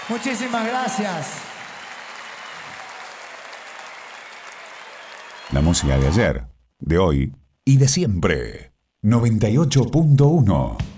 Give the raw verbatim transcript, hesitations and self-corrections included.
Muchísimas gracias. La música de ayer, de hoy y de siempre. noventa y ocho punto uno